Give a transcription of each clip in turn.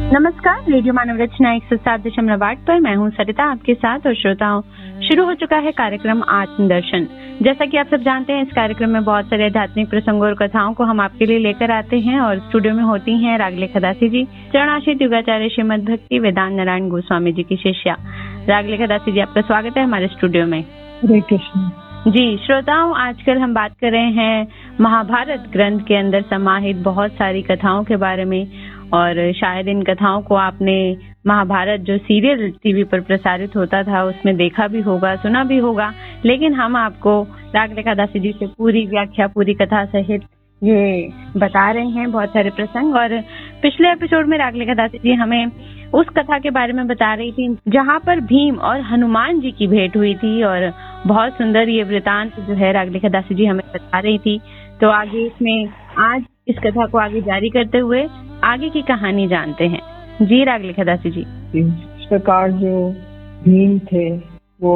नमस्कार, रेडियो मानव रचना 107.8 पर मैं हूं सरिता आपके साथ। और श्रोताओं, शुरू हो चुका है कार्यक्रम आत्मदर्शन। जैसा कि आप सब जानते हैं, इस कार्यक्रम में बहुत सारे आध्यात्मिक प्रसंगों और कथाओं को हम आपके लिए लेकर आते हैं। और स्टूडियो में होती हैं रागलेखा दासी जी, चरणाश्रित युगाचार्य श्रीमद भक्ति वेदांत नारायण गोस्वामी जी की शिष्या। रागलेखा दासी जी, आपका स्वागत है हमारे स्टूडियो में। हरे कृष्ण जी। श्रोताओं, आजकल हम बात कर रहे हैं महाभारत ग्रंथ के अंदर समाहित बहुत सारी कथाओं के बारे में। और शायद इन कथाओं को आपने महाभारत जो सीरियल टीवी पर प्रसारित होता था उसमें देखा भी होगा, सुना भी होगा। लेकिन हम आपको रागलेखा दासी जी से पूरी व्याख्या, पूरी कथा सहित ये बता रहे हैं, बहुत सारे प्रसंग। और पिछले एपिसोड में रागलेखा दासी जी हमें उस कथा के बारे में बता रही थी जहाँ पर भीम और हनुमान जी की भेंट हुई थी। और बहुत सुंदर ये वृतांत जो है रागलेखा दासी जी हमें बता रही थी। तो आगे इसमें आज इस कथा को आगे जारी करते हुए आगे की कहानी जानते हैं। जी रागलेखा दासी जी। इस प्रकार जो भीम थे वो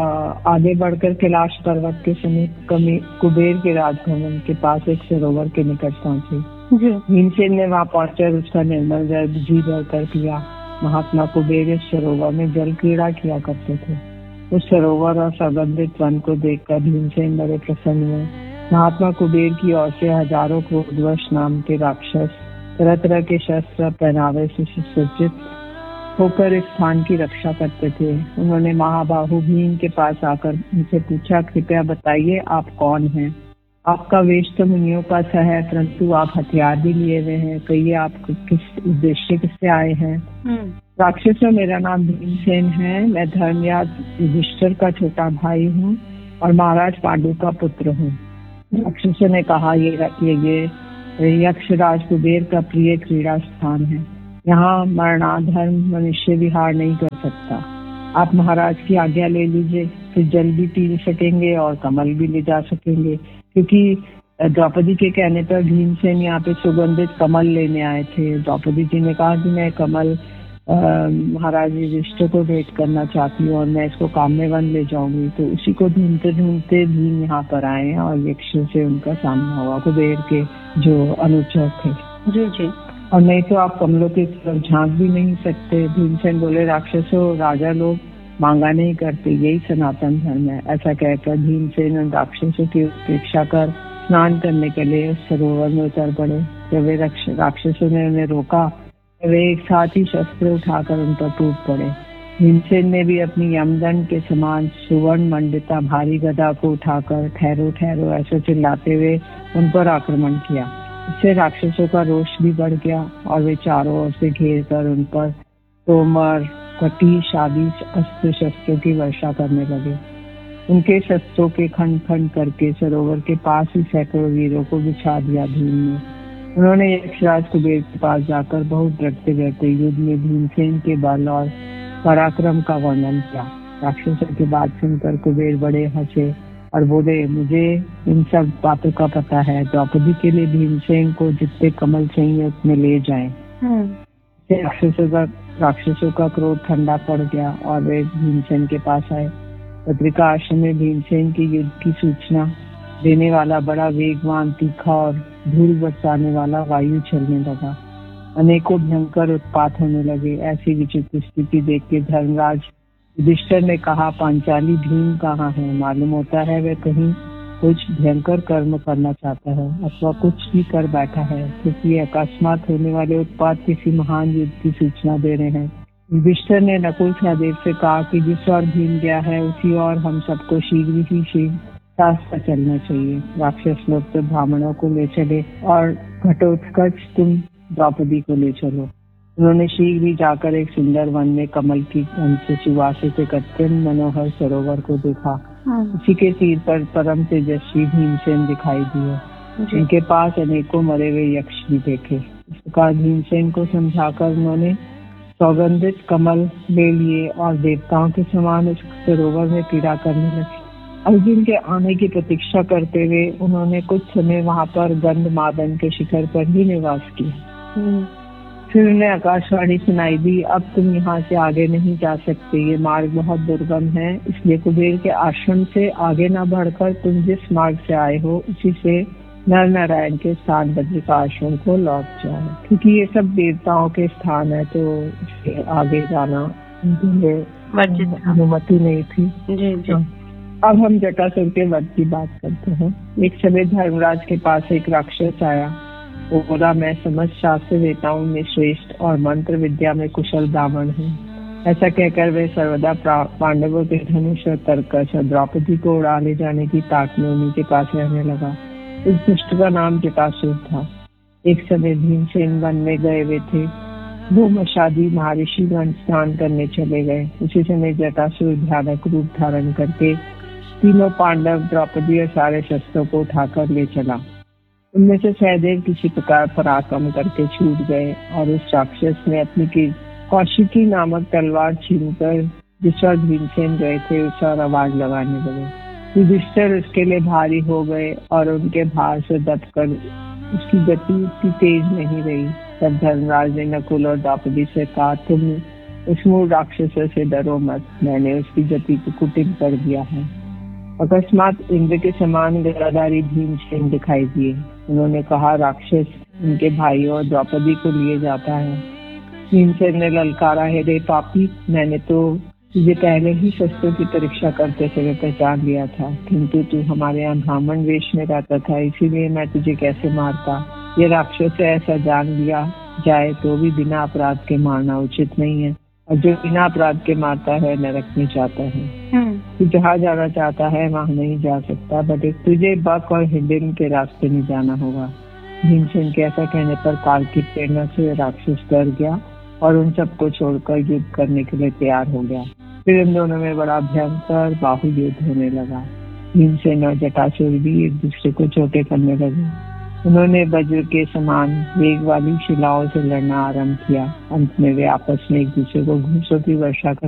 आगे बढ़कर कैलाश पर्वत के समीप कुबेर के राजभवन के पास एक सरोवर के निकट पहुंचे। भीमसेन ने वहां पहुंचकर उसका निर्मल जल जी भरकर पिया। महात्मा कुबेर इस सरोवर में जल क्रीड़ा किया करते थे। उस सरोवर और सुगंधित वन को देखकर भीमसेन बड़े प्रसन्न हुए। महात्मा कुबेर की ओर से हजारों क्रोधवश नाम के राक्षस तरह तरह के शस्त्र पहनावे से सुसज्जित होकर इस स्थान की रक्षा करते थे। उन्होंने महाबाहु भीम के पास आकर उनसे पूछा, कृपया बताइए आप कौन हैं? आपका वेश तो मुनियों का सा है, परंतु आप हथियार भी लिए हुए हैं। कहिए आप किस उद्देश्य से आए हैं? राक्षसों, मेरा नाम भीमसेन है। मैं धर्मराज युधिष्ठिर का छोटा भाई हूँ और महाराज पांडु का पुत्र हूँ। राक्षसों ने कहा, ये यक्षराज कुबेर का प्रिय क्रीड़ा स्थान है। यहाँ मरणाधर्म मनुष्य विहार नहीं कर सकता। आप महाराज की आज्ञा ले लीजिए, फिर जल भी पी सकेंगे और कमल भी ले जा सकेंगे। क्योंकि द्रौपदी के कहने पर भीमसेन यहाँ पे सुगंधित कमल लेने आए थे। द्रौपदी जी ने कहा कि मैं कमल महाराज युधिष्ठिर को भेंट करना चाहती हूँ और मैं इसको काम्य वन ले जाऊंगी। तो उसी को ढूंढते ढूंढते भीम यहाँ पर आए हैं और यक्ष से उनका सामना हुआ, कुबेर के जो अनुचर थे। जी जी। और नहीं तो आप कमलों की तरफ झांक भी नहीं सकते। भीमसेन बोले, राक्षसों, राजा लोग मांगा नहीं करते, यही सनातन धर्म है। ऐसा कहकर भीमसेन उन राक्षसों की उपेक्षा कर स्नान करने के लिए उस सरोवर में उतर पड़े। जब वे राक्षसों ने उन्हें रोका, वे एक साथ ही शस्त्र उठाकर उन पर टूट पड़े। भीमसेन ने भी अपनी यमदंड के समान सुवर्ण मंडिता भारी गदा को उठाकर ठहरो ठहरो ऐसे चिल्लाते हुए उन पर आक्रमण किया। इससे राक्षसों का रोष भी बढ़ गया और वे चारों ओर से घेर कर उन पर तोमर, कटी आदि अस्त्र शस्त्रों की वर्षा करने लगे। उनके शस्त्रों के खंड खंड करके सरोवर के पास ही सैकड़ों वीरों को बिछा दिया भीम ने। उन्होंने यक्षराज कुबेर के पास जाकर बहुत डरते डरते युद्ध में भीमसेन के बल और पराक्रम का वर्णन किया। राक्षसों की बात सुनकर कुबेर बड़े हंसे और बोले, मुझे इन सब बातों का पता है। द्रौपदी के लिए भीमसेन को जितने कमल चाहिए उतने ले जाएं। राक्षसों का क्रोध ठंडा पड़ गया और वे भीमसेन के पास आए। पत्रिका आश्रम में भीमसेन की युद्ध की सूचना देने वाला बड़ा वेगवान, तीखा और धूल बरसाने वाला वायु चलने लगा। अनेकों भयंकर उत्पात होने लगे। ऐसी विचित्र स्थिति देख के धर्मराज युधिष्ठिर ने कहा, पांचाली भीम कहाँ है? मालूम होता है वह कहीं कुछ भयंकर कर्म करना चाहता है अथवा कुछ भी कर बैठा है, क्योंकि अकस्मात होने वाले उत्पात किसी महान युद्ध की सूचना दे रहे हैं। युधिष्ठिर ने नकुल सहदेव से कहा कि जिस ओर भीम गया है उसी ओर हम सबको शीघ्र ही रास्ता चलना चाहिए। राक्षस लोग तो ब्राह्मणों को ले चले और घटोत्कच तुम द्रौपदी को ले चलो। उन्होंने शीघ्र ही जाकर एक सुंदर वन में कमल की गंध से सुवासित एक अत्यंत मनोहर सरोवर को देखा। उसी के तीर पर परम तेजस्वी भीमसेन दिखाई दिए। उनके पास अनेकों मरे हुए यक्ष भी देखे। इस प्रकार भीमसेन को समझाकर उन्होंने सौगंधित कमल ले लिए और देवताओं के समान उस सरोवर में क्रीड़ा करने लगे। अर्जुन के आने की प्रतीक्षा करते हुए उन्होंने कुछ समय वहां पर गंधमादन के शिखर पर ही निवास किया। फिर उन्हें आकाशवाणी सुनाई दी, अब तुम यहाँ से आगे नहीं जा सकते, ये मार्ग बहुत दुर्गम है, इसलिए कुबेर के आश्रम से आगे न बढ़कर तुम जिस मार्ग से आए हो उसी से नर नारायण के स्थान बद्रिकाश्रम को लौट जाए, क्योंकि ये सब देवताओं के स्थान है तो इससे आगे जाना उनके लिए अनुमति नहीं थी। जी जी। अब हम जटासुर के वध की बात करते हैं। एक समय धर्मराज के पास एक राक्षस आया। वो बोला, मैं समस्त शास्त्र वेताओं में श्रेष्ठ और मंत्र विद्या में कुशल ब्राह्मण हूँ। ऐसा कहकर वे सर्वदा पांडवों के धनुष और तरकश और द्रौपदी को उड़ा ले जाने की ताक में उन्हीं के पास रहने लगा। उस दुष्ट का नाम जटासुर था। एक समय भीमसेन वन में गए हुए थे। वो मशादी महर्षिगण स्नान करने चले गए। उसी समय जटासुर भयानक रूप धारण करके तीनों पांडव, द्रौपदी और सारे शस्त्रों को उठाकर ले चला। उनमें से सहदेव किसी प्रकार पराक्रम करके छूट गए और उस राक्षस ने अपनी कौशिकी नामक तलवार छीनकर जिस पर भीमसेन गए थे उस पर आवाज लगाने लगे। युधिष्ठिर उसके लिए भारी हो गए और उनके भार से दबकर उसकी गति उतनी तेज नहीं रही। तब धर्मराज ने नकुल और द्रौपदी से कहा, तुम उस मूल राक्षस से डरो मत, मैंने उसकी गति को कुटिल कर दिया है। अकस्मात इंद्र के समान गदाधारी भीमसेन दिखाई दिए। उन्होंने कहा, राक्षस उनके भाइयों और द्रौपदी को लिए जाता है। भीमसेन ने ललकारा, है रे पापी, मैंने तो तुझे पहले ही शस्त्रों की परीक्षा करते समय पहचान लिया था, किंतु तू हमारे यहाँ ब्राह्मण वेश में रहता था, इसीलिए मैं तुझे कैसे मारता। ये राक्षस ऐसा जान लिया जाए तो भी बिना अपराध के मारना उचित नहीं है, और जो बिना अपराध के मारता है नरक में जाता है। तू जहाँ जाना चाहता है वहाँ नहीं जा सकता, बट तुझे बक और हिंडिन के रास्ते में जाना होगा। भीमसेन के ऐसा कहने पर काल की प्रेरणा से राक्षस डर गया और उन सबको छोड़कर युद्ध करने के लिए तैयार हो गया। फिर इन दोनों में बड़ा भयंकर बाहु युद्ध होने लगा। भीमसेन और जटासुर भी एक दूसरे को चोटें करने लगे। उन्होंने वज्र के समान वेग वाली शिलाओं से लड़ना आरंभ किया। अंत में वे आपस में एक दूसरे को घूंसों की वर्षा